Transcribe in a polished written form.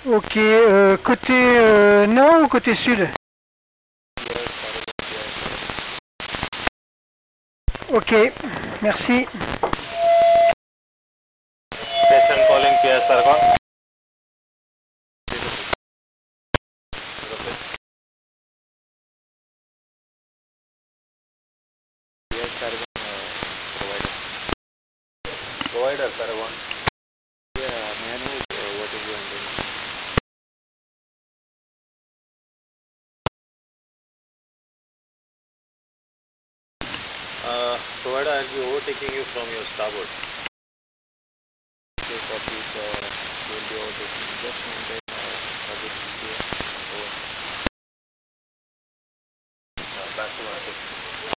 Ok, côté nord ou côté sud? Ok, merci. Station calling PS Sargon. PS Sargon provider Sargon. Yeah, may I know what is your intention? Provider, I'll be overtaking you from your starboard. Okay, copy. Will be overtaking just one day.